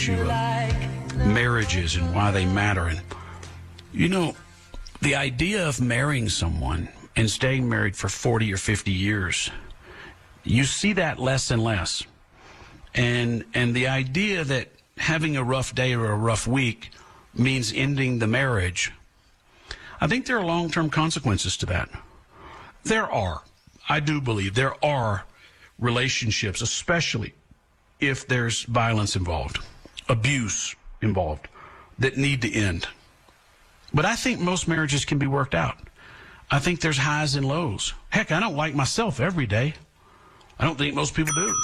issue of marriages and why they matter. And, you know, the idea of marrying someone and staying married for 40 or 50 years, you see that less and less. And the idea that having a rough day or a rough week means ending the marriage, I think there are long-term consequences to that. I do believe there are relationships, especially if there's violence involved, abuse involved, that need to end. But I think most marriages can be worked out. I think there's highs and lows. Heck, I don't like myself every day. I don't think most people do.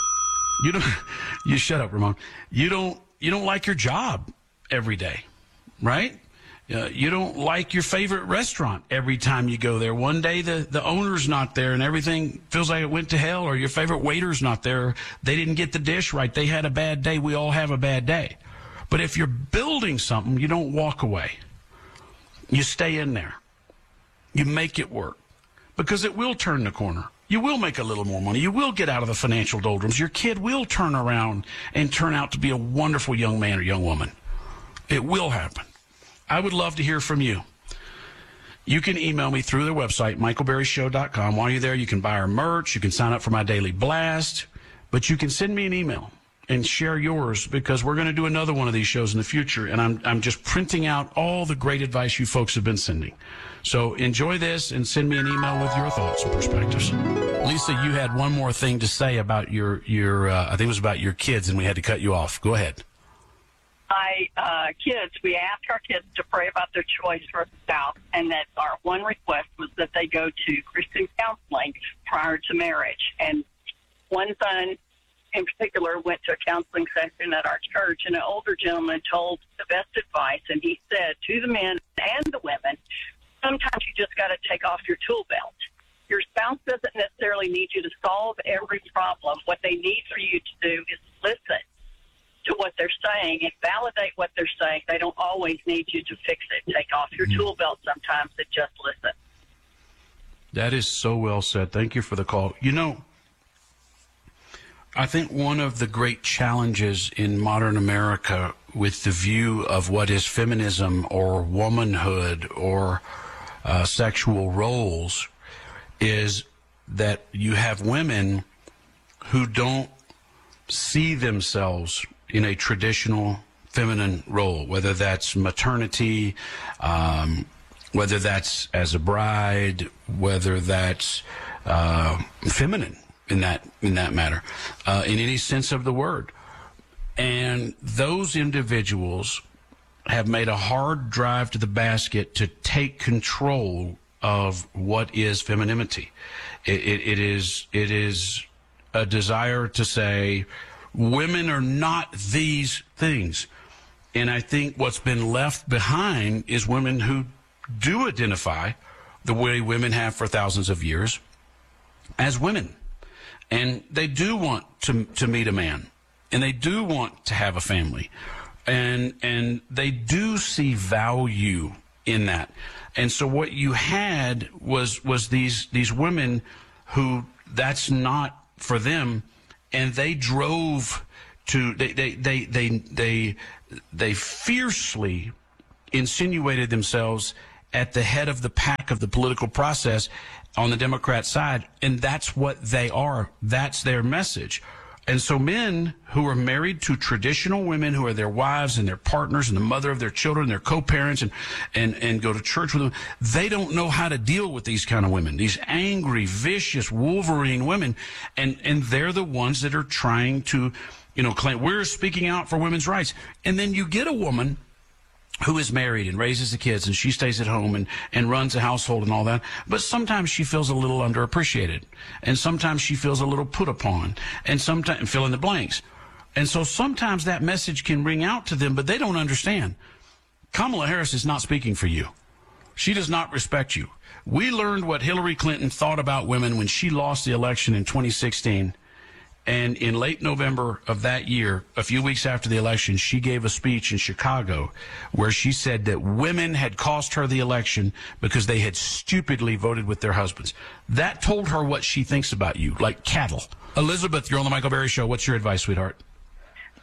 You shut up, Ramon. You don't like your job every day, right? You don't like your favorite restaurant every time you go there. One day the owner's not there and everything feels like it went to hell, or your favorite waiter's not there. They didn't get the dish right. They had a bad day. We all have a bad day. But if you're building something, you don't walk away. You stay in there. You make it work, because it will turn the corner. You will make a little more money. You will get out of the financial doldrums. Your kid will turn around and turn out to be a wonderful young man or young woman. It will happen. I would love to hear from you. You can email me through their website, michaelberryshow.com. While you're there, you can buy our merch. You can sign up for my daily blast. But you can send me an email and share yours, because we're going to do another one of these shows in the future. And I'm just printing out all the great advice you folks have been sending. So enjoy this and send me an email with your thoughts and perspectives. Lisa, you had one more thing to say about your I think it was about your kids, and we had to cut you off. Go ahead. Kids, we ask our kids to pray about their choice for a spouse, and that our one request was that they go to Christian counseling prior to marriage. And one son in particular went to a counseling session at our church, and an older gentleman told the best advice, and he said to the men and the women, sometimes you just got to take off your tool belt. Your spouse doesn't necessarily need you to solve every problem. What they need for you to do is listen to what they're saying and validate what they're saying. They don't always need you to fix it. Take off your tool belt sometimes and just listen. That is so well said. Thank you for the call. You know, I think one of the great challenges in modern America with the view of what is feminism or womanhood or sexual roles is that you have women who don't see themselves in a traditional feminine role, whether that's maternity, whether that's as a bride, whether that's feminine in that matter, in any sense of the word. And those individuals have made a hard drive to the basket to take control of what is femininity. It is a desire to say, women are not these things. And I think what's been left behind is women who do identify the way women have for thousands of years as women. And they do want to meet a man. And they do want to have a family. And they do see value in that. And so what you had was these women who that's not for them, and they drove to they fiercely insinuated themselves at the head of the pack of the political process on the Democrat side, and that's what they are. That's their message. And so men who are married to traditional women who are their wives and their partners and the mother of their children, their co-parents, and go to church with them, they don't know how to deal with these kind of women, these angry, vicious, Wolverine women. And they're the ones that are trying to, claim we're speaking out for women's rights. And then you get a woman who is married and raises the kids, and she stays at home and runs a household and all that. But sometimes she feels a little underappreciated. And sometimes she feels a little put upon. And sometimes, fill in the blanks. And so sometimes that message can ring out to them, but they don't understand. Kamala Harris is not speaking for you. She does not respect you. We learned what Hillary Clinton thought about women when she lost the election in 2016. And in late November of that year, a few weeks after the election, she gave a speech in Chicago where she said that women had cost her the election because they had stupidly voted with their husbands. That told her what she thinks about you, like cattle. Elizabeth, you're on the Michael Berry Show. What's your advice, sweetheart?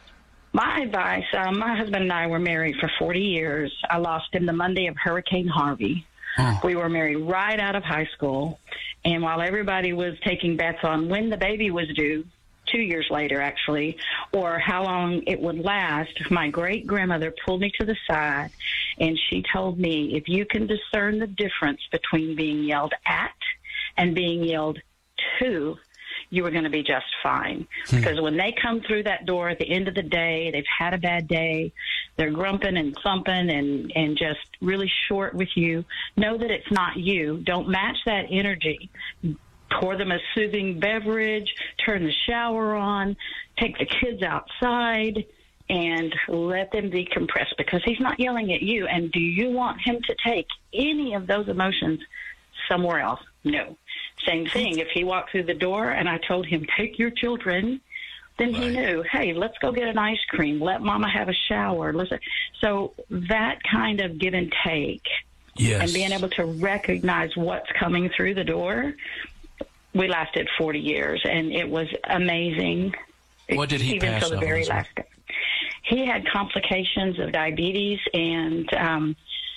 My advice, my husband and I were married for 40 years. I lost him the Monday of Hurricane Harvey. Oh. We were married right out of high school. And while everybody was taking bets on when the baby was due, 2 years later, actually, or how long it would last, my great-grandmother pulled me to the side, and she told me, if you can discern the difference between being yelled at and being yelled to, you were going to be just fine. Because when they come through that door at the end of the day, they've had a bad day, they're grumping and thumping and just really short with you, know that it's not you. Don't match that energy. Pour them a soothing beverage, turn the shower on, take the kids outside, and let them decompress, because he's not yelling at you. And do you want him to take any of those emotions somewhere else? No. Same thing. If he walked through the door and I told him, take your children, then he knew, hey, let's go get an ice cream. Let mama have a shower. So that kind of give and take, and being able to recognize what's coming through the door, we lasted 40 years, and it was amazing. What did he pass until the very last day. He had complications of diabetes, and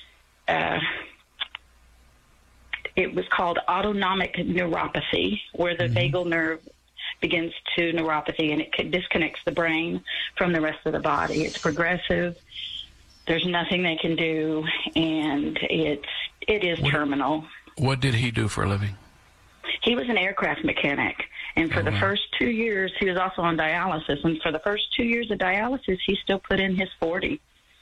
it was called autonomic neuropathy, where the vagal nerve begins to neuropathy, and it disconnects the brain from the rest of the body. It's progressive. There's nothing they can do, and it is terminal. What did he do for a living? He was an aircraft mechanic, and for the first 2 years, he was also on dialysis. And for the first 2 years of dialysis, he still put in his 40.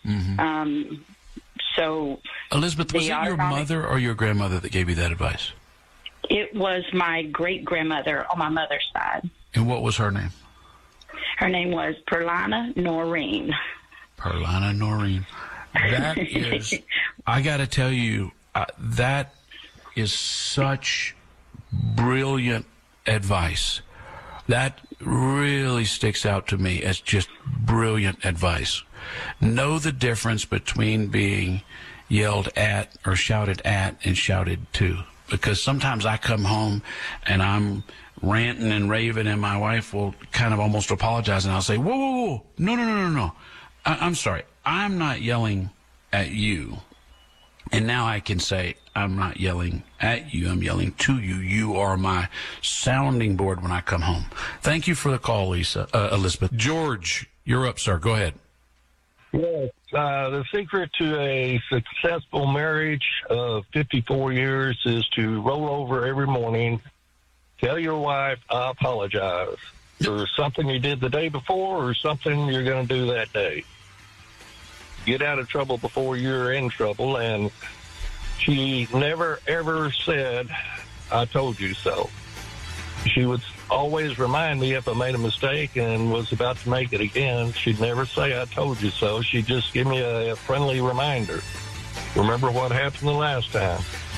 So, Elizabeth, was it your mother or your grandmother that gave you that advice? It was my great-grandmother on my mother's side. And what was her name? Her name was Perlana Noreen. Perlana Noreen. That is, I got to tell you, that is such brilliant advice. That really sticks out to me as just brilliant advice. Know the difference between being yelled at or shouted at and shouted to. Because sometimes I come home and I'm ranting and raving, and my wife will kind of almost apologize, and I'll say, whoa, whoa, whoa, no. I'm sorry. I'm not yelling at you. And now I can say, I'm not yelling at you. I'm yelling to you. You are my sounding board when I come home. Thank you for the call, Elizabeth. George, you're up, sir. Go ahead. Yes. The secret to a successful marriage of 54 years is to roll over every morning, tell your wife, I apologize for something you did the day before or something you're going to do that day. Get out of trouble before you're in trouble. And she never, ever said, I told you so. She would always remind me if I made a mistake and was about to make it again. She'd never say, I told you so. She'd just give me a friendly reminder. Remember what happened the last time.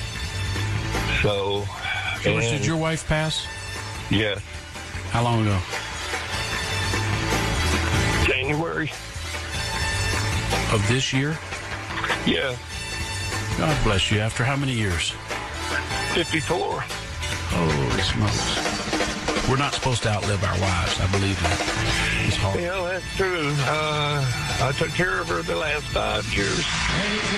So, George, did your wife pass? Yes. How long ago? January. Of this year? Yeah. God bless you. After how many years? 54. Holy smokes. We're not supposed to outlive our wives. I believe that. It's hard. Yeah, that's true. I took care of her the last 5 years.